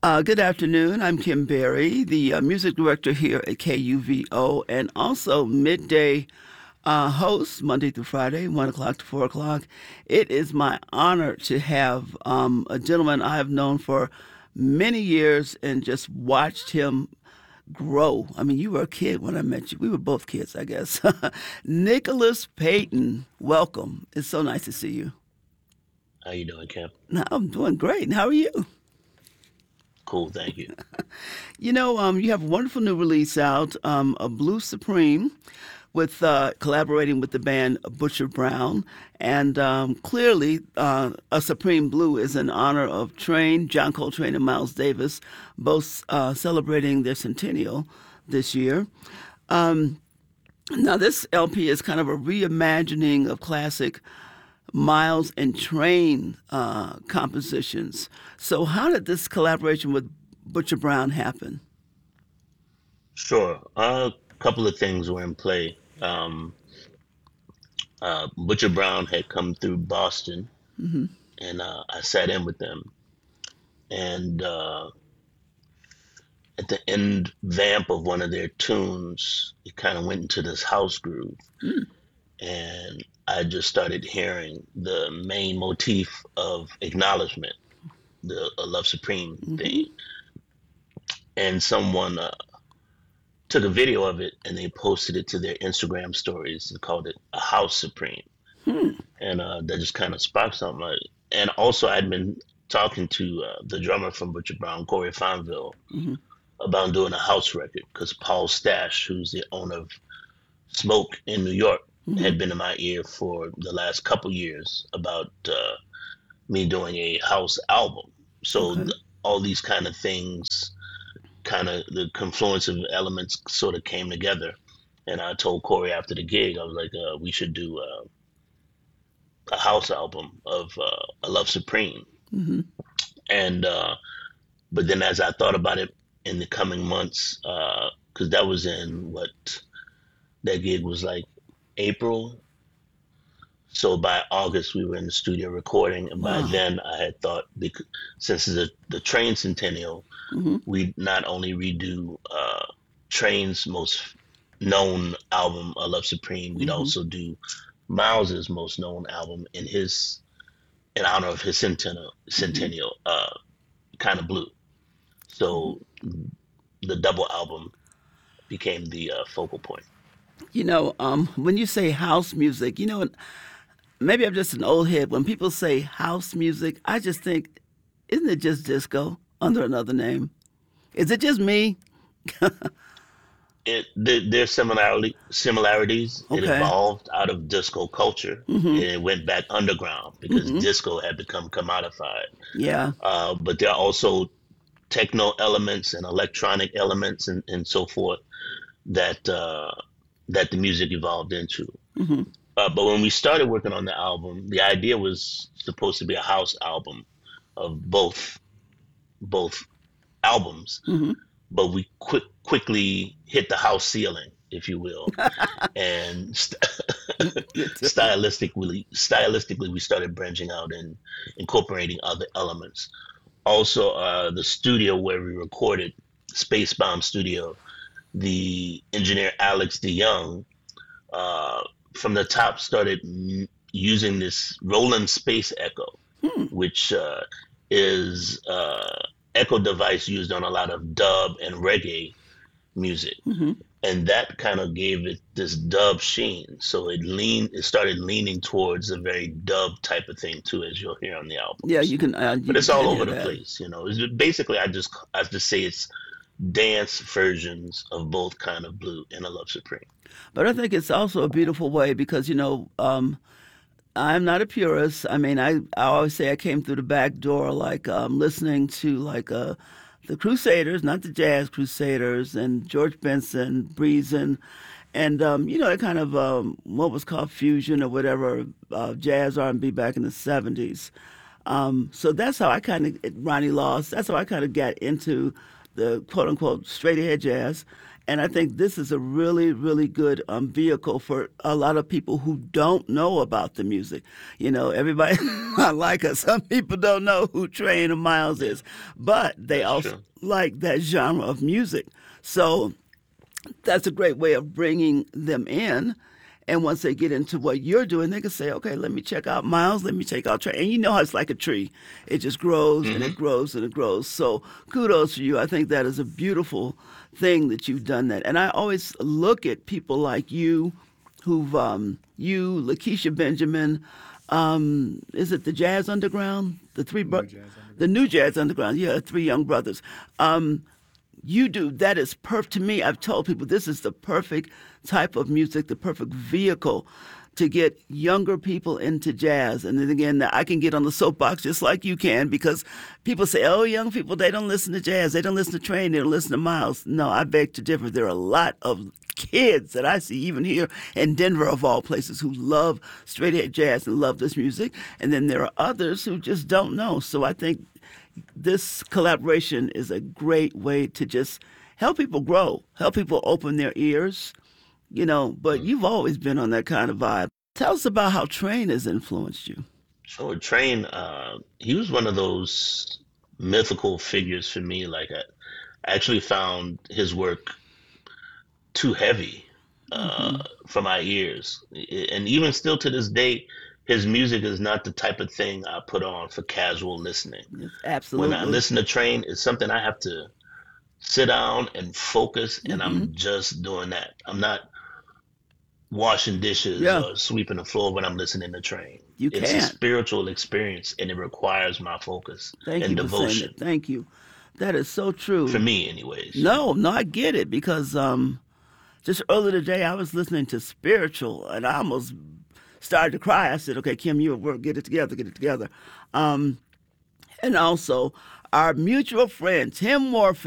Good afternoon. I'm Kim Berry, the music director here at KUVO, and also midday host Monday through Friday, 1 o'clock to 4 o'clock. It is my honor to have a gentleman I have known for many years and just watched him grow. I mean, you were a kid when I met you. We were both kids, I guess. Nicholas Payton, welcome. It's so nice to see you. How you doing, Kim? No, I'm doing great. And how are you? Cool, thank you. You have a wonderful new release out, a Blue Supreme, with collaborating with the band Butcher Brown, and clearly, a Supreme Blue is in honor of John Coltrane, and Miles Davis, both celebrating their centennial this year. Um, Now, this LP is kind of a reimagining of classic Miles and Train compositions. So, how did this collaboration with Butcher Brown happen? Sure. A couple of things were in play. Butcher Brown had come through Boston, Hmm. and I sat in with them. And at the end vamp of one of their tunes, it kind of went into this house groove, and I just started hearing the main motif of acknowledgement, the Love Supreme Hmm. thing. And someone took a video of it and they posted it to their Instagram stories and called it a House Supreme. Hmm. And that just kind of sparked something. And also, I'd been talking to the drummer from Butcher Brown, Corey Fonville, Hmm. about doing a house record because Paul Stash, who's the owner of Smoke in New York, Hmm. had been in my ear for the last couple years about me doing a house album. So Okay. all these kind of things, kind of the confluence of elements sort of came together. And I told Corey after the gig, I was like, we should do a house album of A Love Supreme. Hmm. And but then as I thought about it in the coming months, because that was in what that gig was like April. So by August we were in the studio recording, and by Wow. then I had thought, since it's the Train Centennial, Hmm. we not only redo Train's most known album, A Love Supreme, we'd Hmm. also do Miles's most known album in honor of his Hmm. centennial, kind of blue. So the double album became the focal point. When you say house music, maybe I'm just an old head. When people say house music, I just think, isn't it just disco under another name? Is it just me? There's similarities. It Okay. evolved out of disco culture. Hmm. It went back underground because Hmm. disco had become commodified. Yeah. But there are also techno elements and electronic elements and so forth that that the music evolved into. Hmm. But when we started working on the album, the idea was supposed to be a house album of both albums, Hmm. but we quickly hit the house ceiling, if you will, and stylistically we started branching out and incorporating other elements. Also, the studio where we recorded, Space Bomb Studio, the engineer Alex DeYoung, uh, from the top started using this Roland Space Echo, Hmm. which is echo device used on a lot of dub and reggae music, Hmm. and that kind of gave it this dub sheen. So it started leaning towards a very dub type of thing too, as you'll hear on the Yeah, albums. you can But you it's can all over hear the that. place, you know. Basically, I just say it's dance versions of both kind of blue and a Love Supreme. But I think it's also a beautiful way because I'm not a purist. I mean, I always say I came through the back door, like listening to the Crusaders, not the Jazz Crusaders, and George Benson, Breezin', and that kind of what was called fusion or whatever, jazz R&B back in the '70s. So that's how I kind of Ronnie Lost. That's how I kind of got into the quote unquote straight ahead jazz, And I think this is a really, really good vehicle for a lot of people who don't know about the music. You know, everybody, like us, some people don't know who Train or Miles is, but they That's also true. like that genre of music. So that's a great way of bringing them in. And once they get into what you're doing, they can say, okay, let me check out Miles, let me check out Trey. And you know how it's like a tree. It just grows and it Hmm. grows and it grows. So kudos to you. I think that is a beautiful thing that you've done that. And I always look at people like you you, Lakeisha Benjamin, is it the Jazz Underground? The New Jazz Underground, yeah, three young brothers. You do. That is perfect to me. I've told people this is the perfect type of music, the perfect vehicle to get younger people into jazz. And then again, I can get on the soapbox just like you can because people say, oh, young people, they don't listen to jazz. They don't listen to Train. They don't listen to Miles. No, I beg to differ. There are a lot of kids that I see, even here in Denver, of all places, who love straight ahead jazz and love this music. And then there are others who just don't know. So I think this collaboration is a great way to just help people grow, help people open their ears, you know. But you've always been on that kind of vibe. Tell us about how Train has influenced you. So Train, he was one of those mythical figures for me. Like I actually found his work too heavy Hmm. for my ears, and even still to this day, his music is not the type of thing I put on for casual listening. Yes, When I absolutely. listen to Train, it's something I have to sit down and focus, and Hmm. I'm just doing that. I'm not washing dishes Yeah, or sweeping the floor when I'm listening to Train. you It's a can. spiritual experience, and it requires my focus Thank and you for saying that. devotion. Thank you. That is so For true. me, anyways. No, no, I get it because just earlier today I was listening to spiritual and I almost started to cry. I said, "Okay, Kim, you at work. Get it together. Get it together." Um, and also, our mutual friend Tim Morfin.